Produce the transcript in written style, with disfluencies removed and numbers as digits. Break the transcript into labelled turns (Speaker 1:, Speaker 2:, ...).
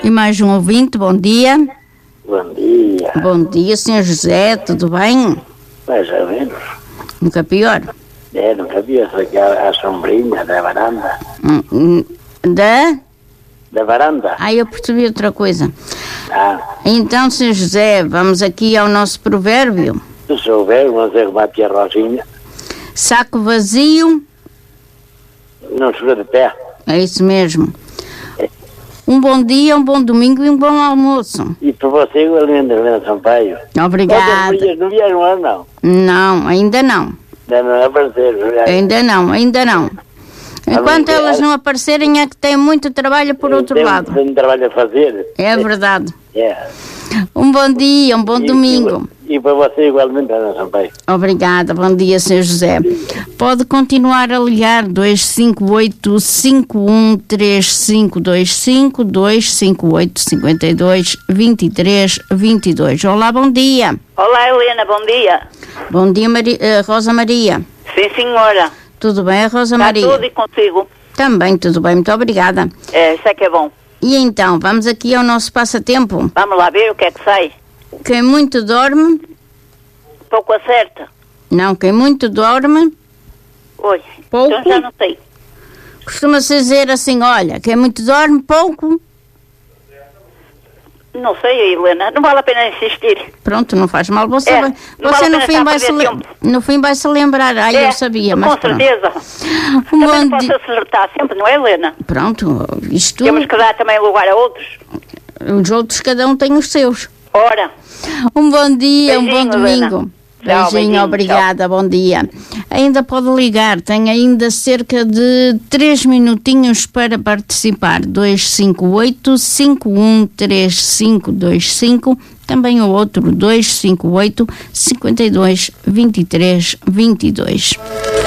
Speaker 1: E mais um ouvinte, bom dia.
Speaker 2: Bom dia.
Speaker 1: Bom dia, Sr. José, tudo bem?
Speaker 2: Mais ou menos.
Speaker 1: Nunca pior.
Speaker 2: Nunca vi essa aqui a sombrinha da varanda. Da varanda.
Speaker 1: Eu percebi outra coisa. Então, Sr. José, vamos aqui ao nosso provérbio.
Speaker 2: Se souber, vamos arrumar a tia Rosinha.
Speaker 1: Saco vazio.
Speaker 2: Não segura de pé.
Speaker 1: É isso mesmo. Um bom dia, um bom domingo e um bom almoço.
Speaker 2: E para você, o Helena Sampaio.
Speaker 1: Obrigada.
Speaker 2: Não vieram lá, não?
Speaker 1: Não, ainda não.
Speaker 2: Ainda não apareceram.
Speaker 1: Ainda não. Enquanto elas não aparecerem é que tem muito trabalho por outro lado.
Speaker 2: Tem trabalho a fazer.
Speaker 1: É verdade.
Speaker 2: É.
Speaker 1: Um bom dia, um bom domingo.
Speaker 2: E para você igualmente, Ana Sampaio.
Speaker 1: Obrigada, bom dia, Sr. José. Pode continuar a ligar 258-513525, 258-52-23-22. Olá, bom dia.
Speaker 3: Olá, Helena, bom dia.
Speaker 1: Bom dia, Rosa Maria.
Speaker 3: Sim, senhora.
Speaker 1: Tudo bem, Rosa Maria?
Speaker 3: Está tudo e consigo?
Speaker 1: Também, tudo bem, muito obrigada.
Speaker 3: Isso é que é bom.
Speaker 1: E então, vamos aqui ao nosso passatempo.
Speaker 3: Vamos lá ver o que é que sai.
Speaker 1: Quem muito dorme...
Speaker 3: Pouco acerta.
Speaker 1: Não, quem muito dorme...
Speaker 3: Oi,
Speaker 1: pouco.
Speaker 3: Então já não sei.
Speaker 1: Costuma-se dizer assim, olha, quem muito dorme, pouco...
Speaker 3: Não sei, Helena, não vale a pena insistir.
Speaker 1: Pronto, não faz mal. Você
Speaker 3: vale
Speaker 1: no fim vai se lembrar. Eu sabia, mas
Speaker 3: com certeza.
Speaker 1: Também
Speaker 3: não posso acertar sempre, não é, Helena?
Speaker 1: Pronto, isto...
Speaker 3: Temos que dar também lugar a outros.
Speaker 1: Os outros, cada um tem os seus.
Speaker 3: Ora.
Speaker 1: Um bom dia,
Speaker 3: beijinho,
Speaker 1: um bom domingo. Beijinho, obrigada, tchau. Bom dia. Ainda pode ligar, tem ainda cerca de 3 minutinhos para participar. 258-513525, também o outro 258-52-23-22.